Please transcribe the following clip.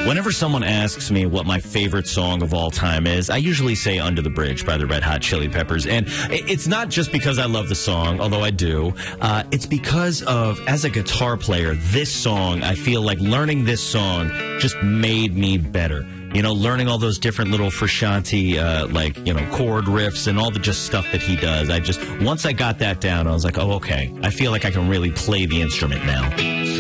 Whenever someone asks me what my favorite song of all time is, I usually say Under the Bridge by the Red Hot Chili Peppers. And it's not just because I love the song, although I do. It's because of, as a guitar player, this song, I feel like learning this song just made me better. You know, learning all those different little Frusciante, chord riffs and all the just stuff that he does. Once I got that down, I was like, oh, okay. I feel like I can really play the instrument now.